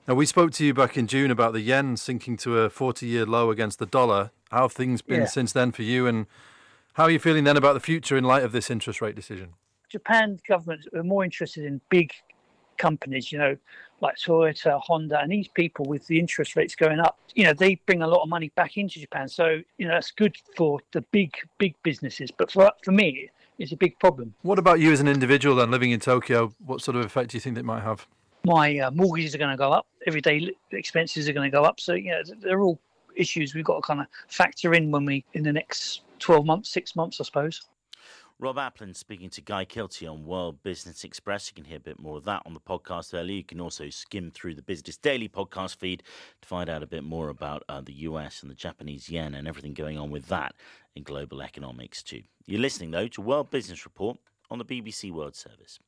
Now, we spoke to you back in June about the yen sinking to a 40-year low against the dollar. How have things been since then for you, and how are you feeling then about the future in light of this interest rate decision? Japan government are more interested in big companies, like Toyota, Honda, and these people with the interest rates going up, they bring a lot of money back into Japan. So, that's good for the big businesses. But for me, it's a big problem. What about you as an individual then living in Tokyo? What sort of effect do you think it might have? My mortgages are going to go up. Everyday expenses are going to go up. So, they're all issues we've got to kind of factor in in the next 12 months, 6 months, I suppose. Rob Applin speaking to Guy Kilty on World Business Express. You can hear a bit more of that on the podcast earlier. You can also skim through the Business Daily podcast feed to find out a bit more about the US and the Japanese yen and everything going on with that in global economics too. You're listening, though, to World Business Report on the BBC World Service.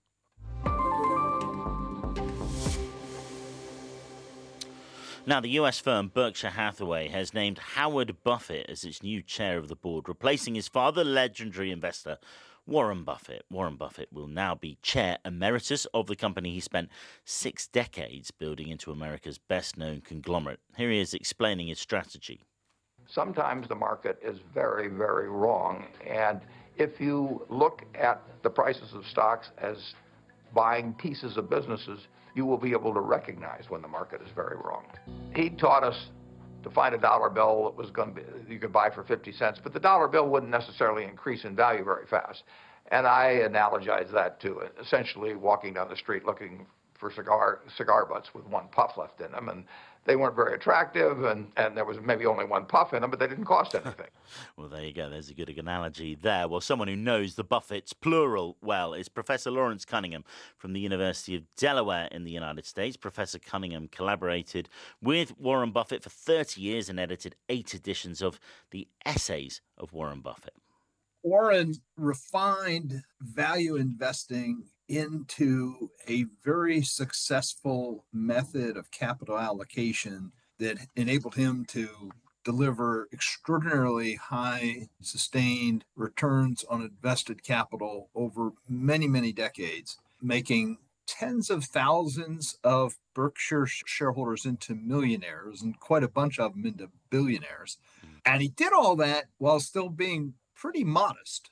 Now, the US firm Berkshire Hathaway has named Howard Buffett as its new chair of the board, replacing his father, legendary investor Warren Buffett. Warren Buffett will now be chair emeritus of the company he spent 6 decades building into America's best-known conglomerate. Here he is explaining his strategy. Sometimes the market is very, very wrong, and if you look at the prices of stocks as buying pieces of businesses, you will be able to recognize when the market is very wrong. He taught us to find a dollar bill that was going to be, you could buy for 50 cents, but the dollar bill wouldn't necessarily increase in value very fast. And I analogize that to essentially walking down the street looking for cigar butts with one puff left in them, and they weren't very attractive, and there was maybe only one puff in them, but they didn't cost anything. Well, there you go. There's a good analogy there. Well, someone who knows the Buffetts, plural, well, is Professor Lawrence Cunningham from the University of Delaware in the United States. Professor Cunningham collaborated with Warren Buffett for 30 years and edited 8 editions of the Essays of Warren Buffett. Warren refined value investing into a very successful method of capital allocation that enabled him to deliver extraordinarily high sustained returns on invested capital over many, many decades, making tens of thousands of Berkshire shareholders into millionaires and quite a bunch of them into billionaires. And he did all that while still being pretty modest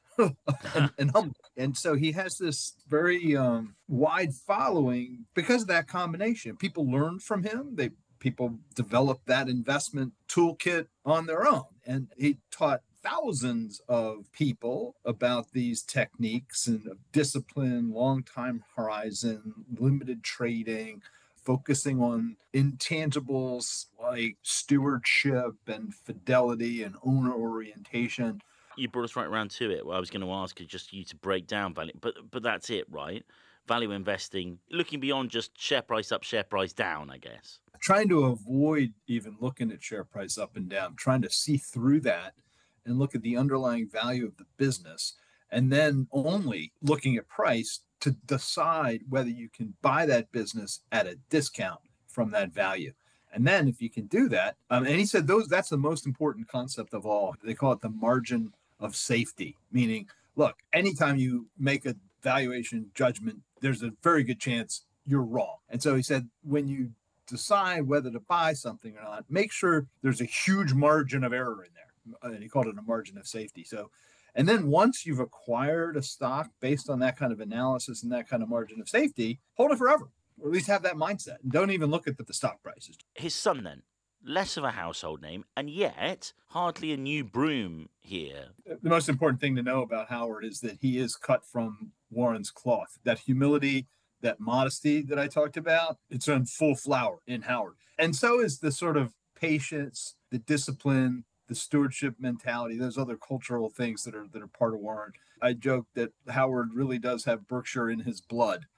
and humble. And so he has this very wide following because of that combination. People learn from him. People develop that investment toolkit on their own. And he taught thousands of people about these techniques and of discipline, long time horizon, limited trading, focusing on intangibles like stewardship and fidelity and owner orientation. You brought us right around to it. Well, I was going to ask you just to break down value, but that's it, right? Value investing, looking beyond just share price up, share price down, I guess. Trying to avoid even looking at share price up and down, trying to see through that and look at the underlying value of the business, and then only looking at price to decide whether you can buy that business at a discount from that value. And then if you can do that, and he said that's the most important concept of all. They call it the margin of safety, meaning, look, anytime you make a valuation judgment, there's a very good chance you're wrong. And so he said, when you decide whether to buy something or not, make sure there's a huge margin of error in there. And he called it a margin of safety. So, and then once you've acquired a stock based on that kind of analysis and that kind of margin of safety, hold it forever, or at least have that mindset. And don't even look at the stock prices. His son then, less of a household name, and yet hardly a new broom here. The most important thing to know about Howard is that he is cut from Warren's cloth. That humility, that modesty that I talked about, it's in full flower in Howard. And so is the sort of patience, the discipline, the stewardship mentality, those other cultural things that are part of Warren. I joke that Howard really does have Berkshire in his blood.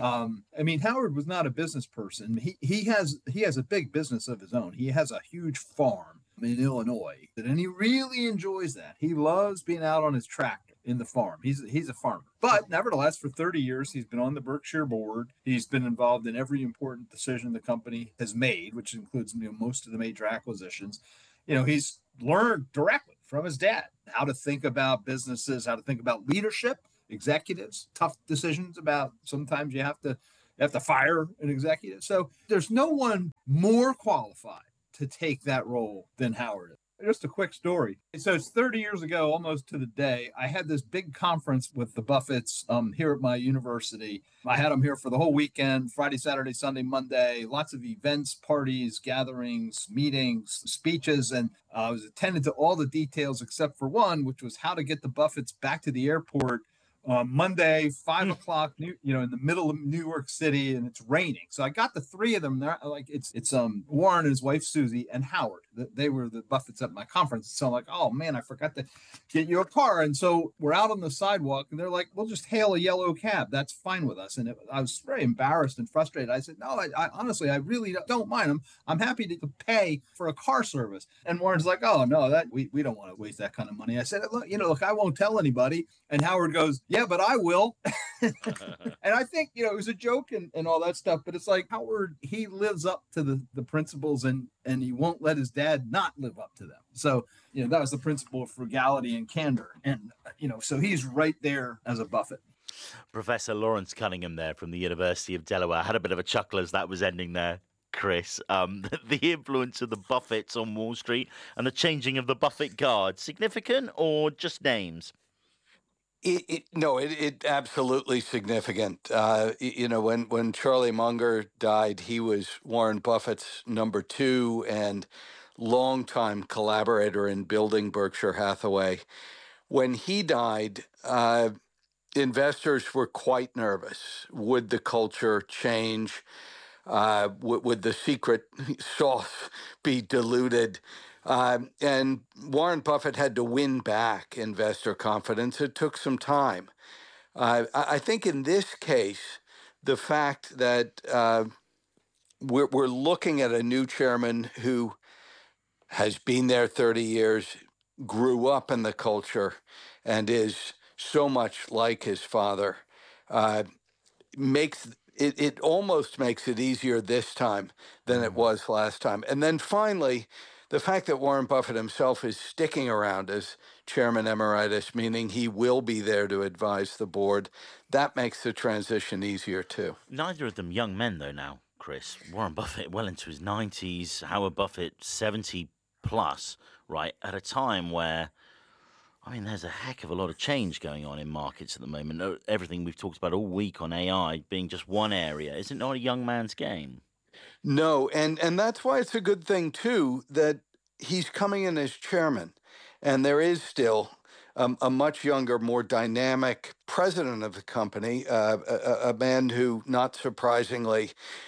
Howard was not a business person. He has a big business of his own. He has a huge farm in Illinois, and he really enjoys that. He loves being out on his tractor in the farm. He's a farmer. But nevertheless, for 30 years, he's been on the Berkshire board. He's been involved in every important decision the company has made, which includes most of the major acquisitions. He's learned directly from his dad how to think about businesses, how to think about leadership, executives, tough decisions about sometimes you have to have to fire an executive. So there's no one more qualified to take that role than Howard is. Just a quick story. So it's 30 years ago, almost to the day, I had this big conference with the Buffetts here at my university. I had them here for the whole weekend, Friday, Saturday, Sunday, Monday, lots of events, parties, gatherings, meetings, speeches. And I was attending to all the details except for one, which was how to get the Buffetts back to the airport Monday, 5 o'clock, in the middle of New York City, and it's raining. So I got the three of them there. Like it's Warren and his wife Susie and Howard. They were the Buffetts at my conference. So I'm like, oh man, I forgot to get you a car. And so we're out on the sidewalk, and they're like, we'll just hail a yellow cab. That's fine with us. And I was very embarrassed and frustrated. I said, no, I honestly, I really don't mind. I'm happy to pay for a car service. And Warren's like, oh no, that we don't want to waste that kind of money. I said, look, I won't tell anybody. And Howard goes, yeah, but I will. And I think, it was a joke and all that stuff, but it's like Howard, he lives up to the principles and he won't let his dad not live up to them. So, that was the principle of frugality and candor. And, so he's right there as a Buffett. Professor Lawrence Cunningham there from the University of Delaware. I had a bit of a chuckle as that was ending there, Chris. The influence of the Buffetts on Wall Street and the changing of the Buffett guard, significant or just names? It absolutely significant. When Charlie Munger died, he was Warren Buffett's number 2 and longtime collaborator in building Berkshire Hathaway. When he died, investors were quite nervous. Would the culture change? Would the secret sauce be diluted? And Warren Buffett had to win back investor confidence. It took some time. I think in this case, the fact that we're looking at a new chairman who has been there 30 years, grew up in the culture, and is so much like his father, makes it almost makes it easier this time than it was last time. And then finally, the fact that Warren Buffett himself is sticking around as chairman emeritus, meaning he will be there to advise the board, that makes the transition easier too. Neither of them young men, though, now, Chris. Warren Buffett well into his 90s, Howard Buffett 70 plus, right, at a time where, there's a heck of a lot of change going on in markets at the moment. Everything we've talked about all week on AI being just one area. Is it not a young man's game? No, and that's why it's a good thing, too, that he's coming in as chairman. And there is still a much younger, more dynamic president of the company, a man who, not surprisingly,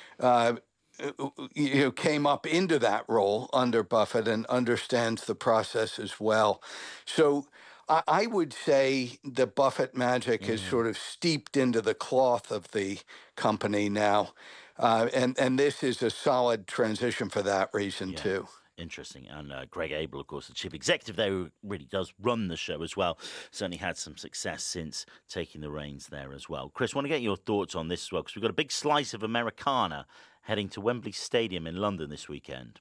came up into that role under Buffett and understands the process as well. So I would say the Buffett magic is sort of steeped into the cloth of the company now. And this is a solid transition for that reason, too. Interesting. And Greg Abel, of course, the chief executive there, who really does run the show as well, certainly had some success since taking the reins there as well. Chris, I want to get your thoughts on this as well, because we've got a big slice of Americana heading to Wembley Stadium in London this weekend.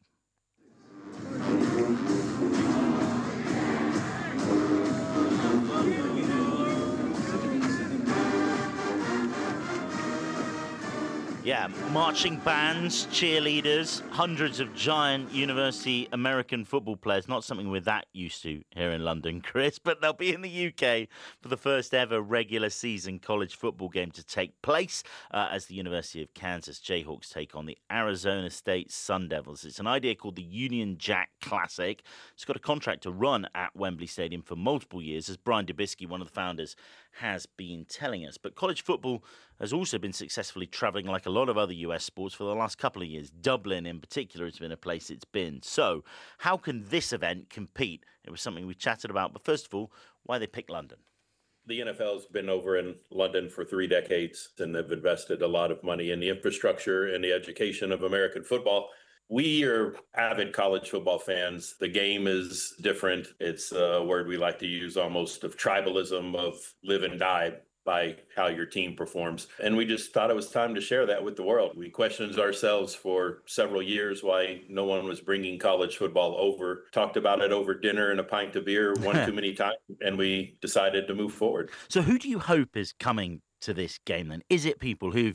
Yeah, marching bands, cheerleaders, hundreds of giant university American football players. Not something we're that used to here in London, Chris, but they'll be in the UK for the first ever regular season college football game to take place as the University of Kansas Jayhawks take on the Arizona State Sun Devils. It's an idea called the Union Jack Classic. It's got a contract to run at Wembley Stadium for multiple years, as Brian Dubisky, one of the founders, has been telling us. But college football has also been successfully travelling like a lot of other US sports for the last couple of years. Dublin in particular has been a place it's been. So how can this event compete? It was something we chatted about. But first of all, why they picked London. The NFL has been over in London for 3 decades, and they've invested a lot of money in the infrastructure and the education of American football. We are avid college football fans. The game is different. It's a word we like to use almost of tribalism, of live and die by how your team performs. And we just thought it was time to share that with the world. We questioned ourselves for several years why no one was bringing college football over, talked about it over dinner and a pint of beer one too many times, and we decided to move forward. So who do you hope is coming to this game then? Is it people who've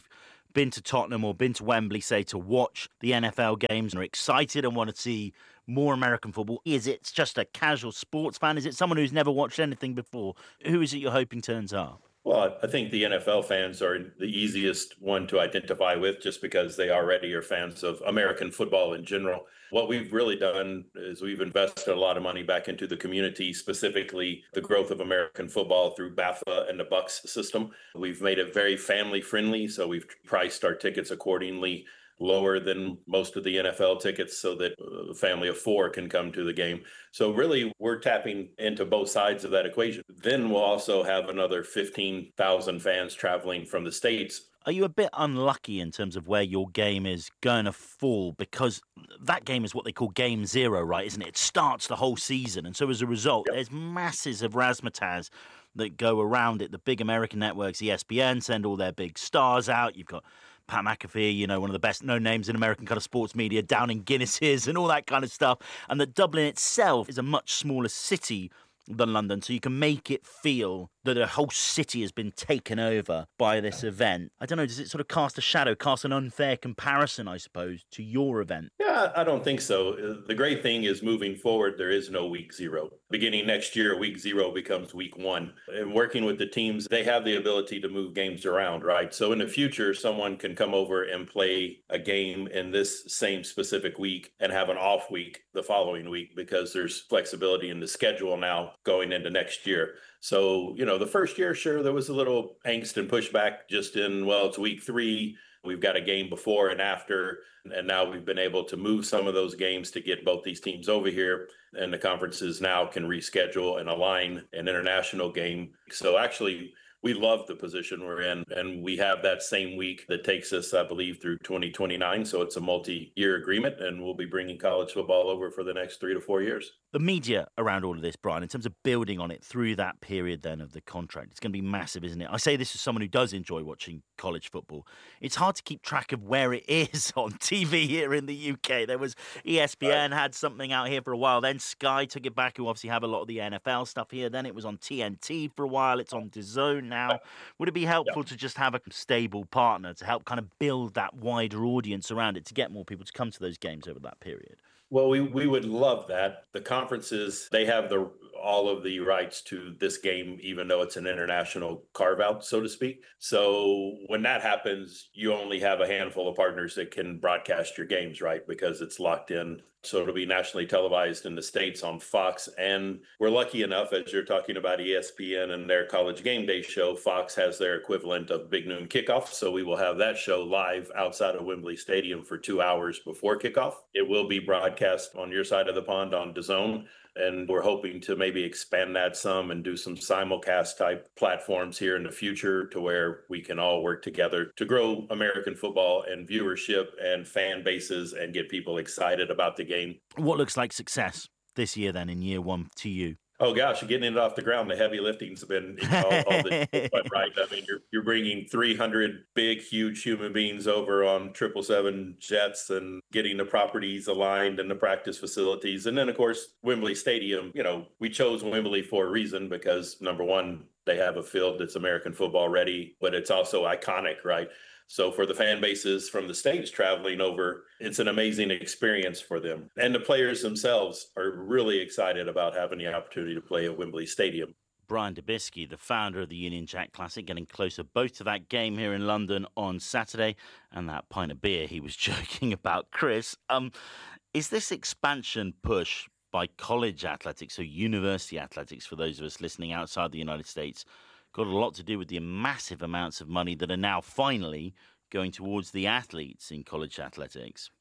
been to Tottenham or been to Wembley, say, to watch the NFL games and are excited and want to see more American football? Is it just a casual sports fan? Is it someone who's never watched anything before? Who is it you're hoping turns up? Well, I think the NFL fans are the easiest one to identify with just because they already are fans of American football in general. What we've really done is we've invested a lot of money back into the community, specifically the growth of American football through BAFA and the Bucks system. We've made it very family friendly, so we've priced our tickets accordingly, lower than most of the NFL tickets so that a family of four can come to the game. So really, we're tapping into both sides of that equation. Then we'll also have another 15,000 fans traveling from the States. Are you a bit unlucky in terms of where your game is going to fall? Because that game is what they call game zero, right? Isn't it? It starts the whole season. And so as a result, there's masses of razzmatazz that go around it. The big American networks, ESPN, send all their big stars out. You've got Pat McAfee, one of the best known names in American kind of sports media, down in Guinnesses and all that kind of stuff. And that Dublin itself is a much smaller city than London, so you can make it feel that a whole city has been taken over by this event. I don't know, does it sort of cast a shadow, cast an unfair comparison, I suppose, to your event? Yeah, I don't think so. The great thing is moving forward, there is no week zero. Beginning next year, week zero becomes week one. And working with the teams, they have the ability to move games around, right? So in the future, someone can come over and play a game in this same specific week and have an off week the following week because there's flexibility in the schedule now going into next year. So, the first year, sure, there was a little angst and pushback just in, well, it's week 3. We've got a game before and after, and now we've been able to move some of those games to get both these teams over here, and the conferences now can reschedule and align an international game. So actually, we love the position we're in, and we have that same week that takes us, I believe, through 2029. So it's a multi-year agreement, and we'll be bringing college football over for the next 3 to 4 years. The media around all of this, Brian, in terms of building on it through that period then of the contract, it's going to be massive, isn't it? I say this as someone who does enjoy watching college football. It's hard to keep track of where it is on TV here in the UK. There was ESPN had something out here for a while. Then Sky took it back, who obviously have a lot of the NFL stuff here. Then it was on TNT for a while. It's on DAZN now. Would it be helpful to just have a stable partner to help kind of build that wider audience around it to get more people to come to those games over that period? Well, we would love that. The conferences, they have all of the rights to this game, even though it's an international carve-out, so to speak. So when that happens, you only have a handful of partners that can broadcast your games, right? Because it's locked in. So it'll be nationally televised in the States on Fox. And we're lucky enough, as you're talking about ESPN and their College Game Day show, Fox has their equivalent of Big Noon Kickoff. So we will have that show live outside of Wembley Stadium for 2 hours before kickoff. It will be broadcast on your side of the pond on DAZN. And we're hoping to maybe expand that some and do some simulcast type platforms here in the future to where we can all work together to grow American football and viewership and fan bases and get people excited about the game. What looks like success this year then in year one to you? Oh gosh, getting it off the ground. The heavy lifting's been all the right. I mean, you're bringing 300 big, huge human beings over on 777 jets and getting the properties aligned and the practice facilities, and then of course Wembley Stadium. We chose Wembley for a reason because number one, they have a field that's American football ready, but it's also iconic, right? So for the fan bases from the States traveling over, it's an amazing experience for them. And the players themselves are really excited about having the opportunity to play at Wembley Stadium. Brian Dubisky, the founder of the Union Jack Classic, getting closer both to that game here in London on Saturday and that pint of beer he was joking about. Chris, is this expansion push by college athletics, so university athletics, for those of us listening outside the United States, got a lot to do with the massive amounts of money that are now finally going towards the athletes in college athletics?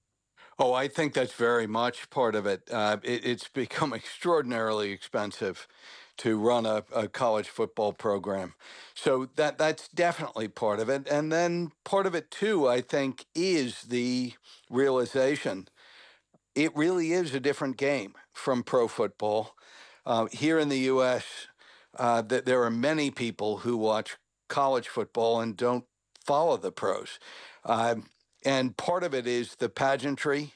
Oh, I think that's very much part of it. It's become extraordinarily expensive to run a college football program. So that's definitely part of it. And then part of it, too, I think, is the realization it really is a different game from pro football. Here in the U.S., that there are many people who watch college football and don't follow the pros. And part of it is the pageantry,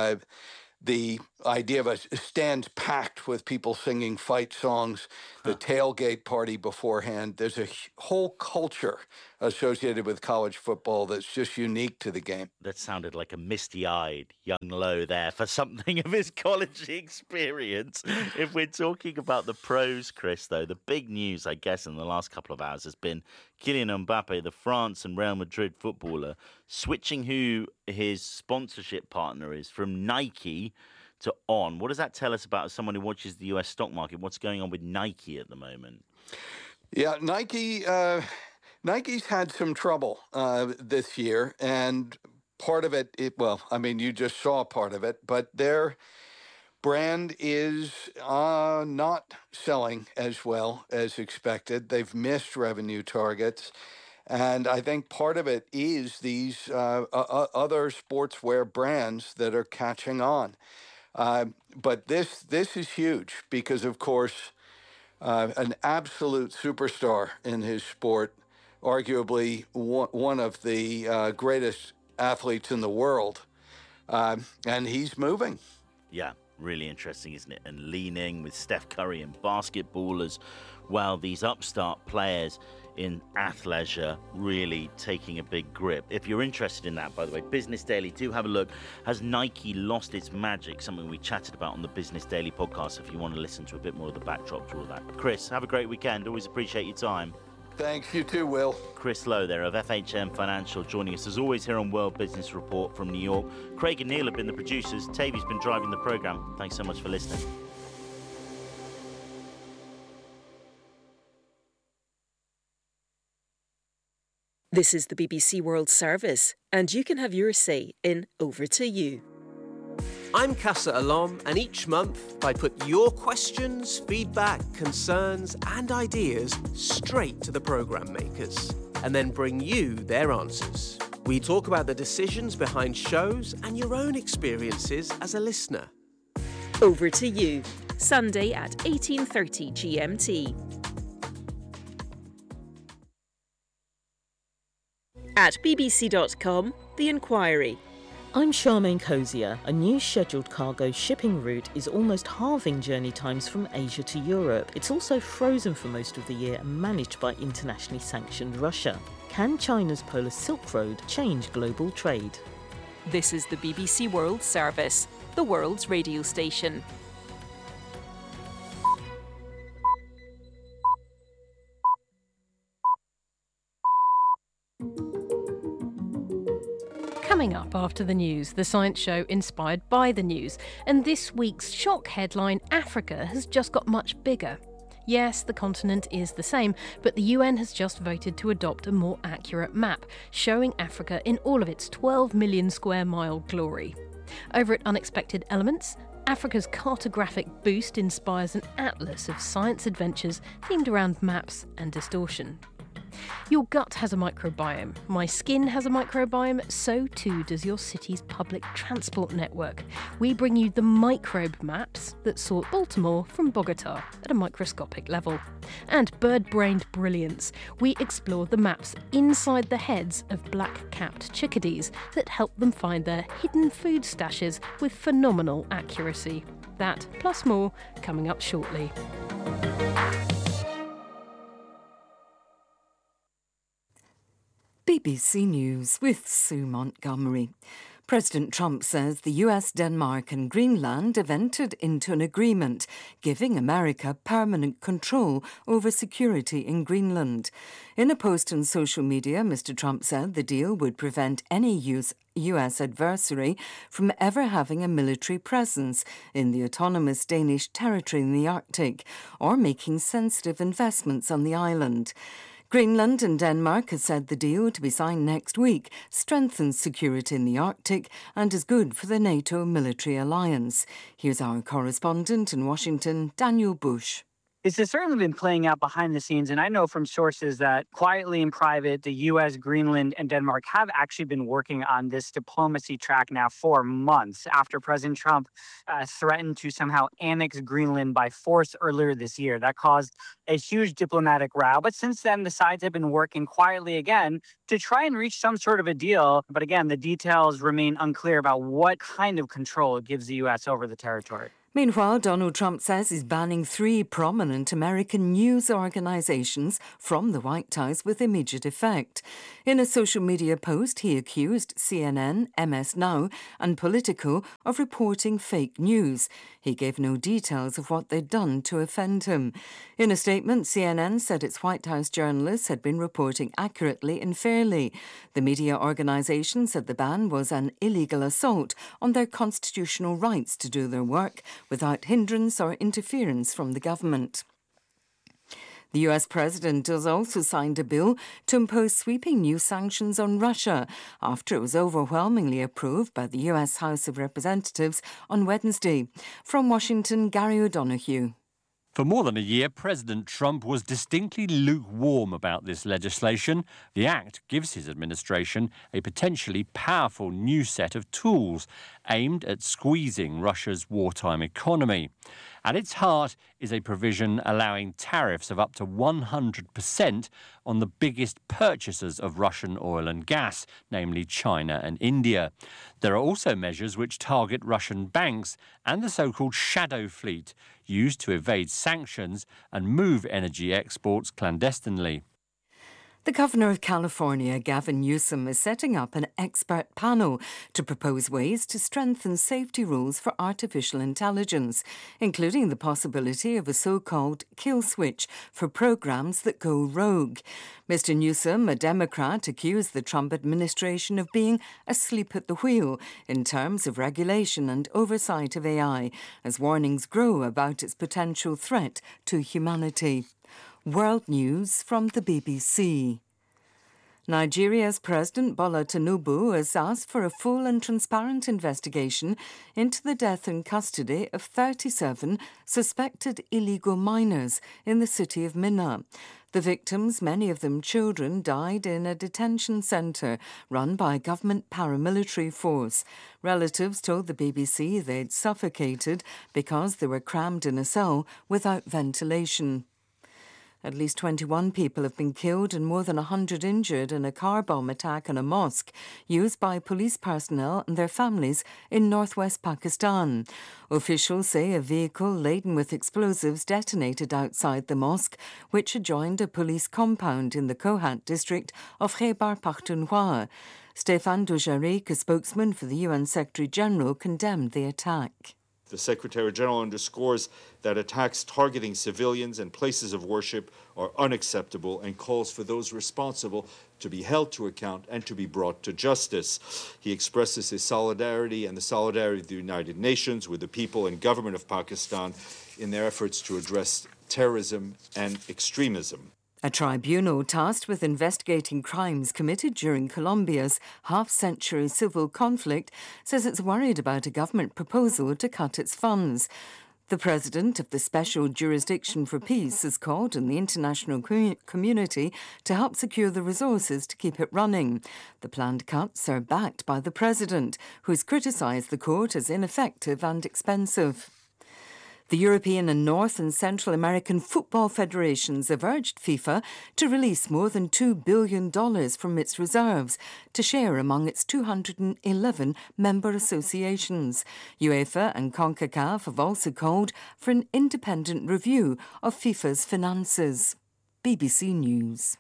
the idea of a stand packed with people singing fight songs, the tailgate party beforehand. There's a whole culture associated with college football that's just unique to the game. That sounded like a misty-eyed young Lowe there for something of his college experience. If we're talking about the pros, Chris, though, the big news, I guess, in the last couple of hours has been Kylian Mbappe, the France and Real Madrid footballer, switching who his sponsorship partner is from Nike to On. What does that tell us about someone who watches the US stock market? What's going on with Nike at the moment? Yeah, Nike's had some trouble this year, and part of it, you just saw part of it, but their brand is not selling as well as expected. They've missed revenue targets, and I think part of it is these other sportswear brands that are catching on. But this is huge because, of course, an absolute superstar in his sport, arguably one of the greatest athletes in the world, and he's moving. Yeah, really interesting, isn't it? And leaning with Steph Curry and basketballers, while these upstart players in athleisure really taking a big grip. If you're interested in that, by the way, Business Daily, do have a look. Has Nike lost its magic? Something we chatted about on the Business Daily podcast if you want to listen to a bit more of the backdrop to all that. Chris, have a great weekend. Always appreciate your time. Thanks, you too, Will. Chris Lowe there of FHM Financial joining us as always here on World Business Report from New York. Craig and Neil have been the producers. Tavi's been driving the programme. Thanks so much for listening. This is the BBC World Service, and you can have your say in Over to You. I'm Casa Alom, and each month I put your questions, feedback, concerns and ideas straight to the programme makers, and then bring you their answers. We talk about the decisions behind shows and your own experiences as a listener. Over to You, Sunday at 18:30 GMT. At bbc.com, The Inquiry. I'm Charmaine Cozier. A new scheduled cargo shipping route is almost halving journey times from Asia to Europe. It's also frozen for most of the year and managed by internationally sanctioned Russia. Can China's Polar Silk Road change global trade? This is the BBC World Service, the world's radio station. Coming up after the news, the science show inspired by the news. And this week's shock headline, Africa has just got much bigger. Yes, the continent is the same, but the UN has just voted to adopt a more accurate map, showing Africa in all of its 12 million square mile glory. Over at Unexpected Elements, Africa's cartographic boost inspires an atlas of science adventures themed around maps and distortion. Your gut has a microbiome, my skin has a microbiome, so too does your city's public transport network. We bring you the microbe maps that sort Baltimore from Bogota at a microscopic level. And bird-brained brilliance, we explore the maps inside the heads of black-capped chickadees that help them find their hidden food stashes with phenomenal accuracy. That, plus more, coming up shortly. BBC News with Sue Montgomery. President Trump says the US, Denmark and Greenland have entered into an agreement giving America permanent control over security in Greenland. In a post on social media, Mr. Trump said the deal would prevent any US adversary from ever having a military presence in the autonomous Danish territory in the Arctic or making sensitive investments on the island. Greenland and Denmark have said the deal, to be signed next week, strengthens security in the Arctic and is good for the NATO military alliance. Here's our correspondent in Washington, Daniel Bush. This has certainly been playing out behind the scenes, and I know from sources that quietly in private, the U.S., Greenland, and Denmark have actually been working on this diplomacy track now for months after President Trump threatened to somehow annex Greenland by force earlier this year. That caused a huge diplomatic row, but since then, the sides have been working quietly again to try and reach some sort of a deal. But again, the details remain unclear about what kind of control it gives the U.S. over the territory. Meanwhile, Donald Trump says he's banning 3 prominent American news organizations from the White House with immediate effect. In a social media post, he accused CNN, MS Now and Politico of reporting fake news. He gave no details of what they'd done to offend him. In a statement, CNN said its White House journalists had been reporting accurately and fairly. The media organization said the ban was an illegal assault on their constitutional rights to do their work without hindrance or interference from the government. The US president has also signed a bill to impose sweeping new sanctions on Russia after it was overwhelmingly approved by the US House of Representatives on Wednesday. From Washington, Gary O'Donoghue. For more than a year, President Trump was distinctly lukewarm about this legislation. The act gives his administration a potentially powerful new set of tools aimed at squeezing Russia's wartime economy. At its heart is a provision allowing tariffs of up to 100% on the biggest purchasers of Russian oil and gas, namely China and India. There are also measures which target Russian banks and the so-called shadow fleet, used to evade sanctions and move energy exports clandestinely. The Governor of California, Gavin Newsom, is setting up an expert panel to propose ways to strengthen safety rules for artificial intelligence, including the possibility of a so-called kill switch for programs that go rogue. Mr. Newsom, a Democrat, accused the Trump administration of being asleep at the wheel in terms of regulation and oversight of AI, as warnings grow about its potential threat to humanity. World News from the BBC. Nigeria's President Bola Tinubu has asked for a full and transparent investigation into the death in custody of 37 suspected illegal minors in the city of Minna. The victims, many of them children, died in a detention centre run by a government paramilitary force. Relatives told the BBC they'd suffocated because they were crammed in a cell without ventilation. At least 21 people have been killed and more than 100 injured in a car bomb attack on a mosque used by police personnel and their families in northwest Pakistan. Officials say a vehicle laden with explosives detonated outside the mosque, which adjoined a police compound in the Kohat district of Khyber Pakhtunkhwa. Stéphane Dujarric, a spokesman for the UN Secretary-General, condemned the attack. The Secretary-General underscores that attacks targeting civilians and places of worship are unacceptable and calls for those responsible to be held to account and to be brought to justice. He expresses his solidarity and the solidarity of the United Nations with the people and government of Pakistan in their efforts to address terrorism and extremism. A tribunal tasked with investigating crimes committed during Colombia's half-century civil conflict says it's worried about a government proposal to cut its funds. The president of the Special Jurisdiction for Peace has called on the international community to help secure the resources to keep it running. The planned cuts are backed by the president, who has criticised the court as ineffective and expensive. The European and North and Central American football federations have urged FIFA to release more than $2 billion from its reserves to share among its 211 member associations. UEFA and CONCACAF have also called for an independent review of FIFA's finances. BBC News.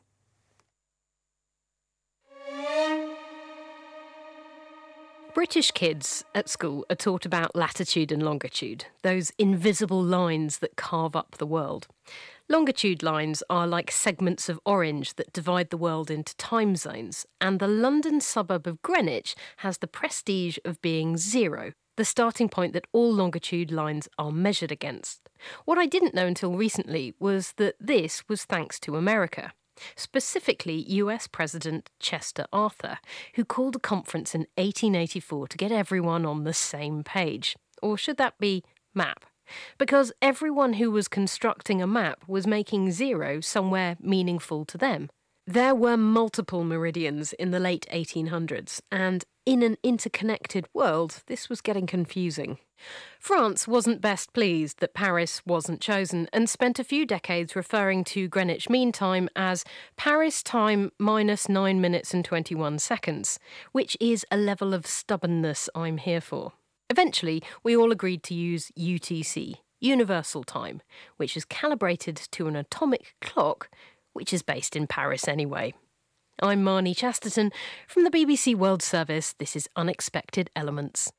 British kids at school are taught about latitude and longitude, those invisible lines that carve up the world. Longitude lines are like segments of orange that divide the world into time zones, and the London suburb of Greenwich has the prestige of being 0, the starting point that all longitude lines are measured against. What I didn't know until recently was that this was thanks to America. Specifically US President Chester Arthur, who called a conference in 1884 to get everyone on the same page. Or should that be map? Because everyone who was constructing a map was making 0 somewhere meaningful to them. There were multiple meridians in the late 1800s, and in an interconnected world, this was getting confusing. France wasn't best pleased that Paris wasn't chosen and spent a few decades referring to Greenwich Mean Time as Paris time minus 9 minutes and 21 seconds, which is a level of stubbornness I'm here for. Eventually, we all agreed to use UTC, Universal Time, which is calibrated to an atomic clock, which is based in Paris anyway. I'm Marnie Chasterton from the BBC World Service. This is Unexpected Elements.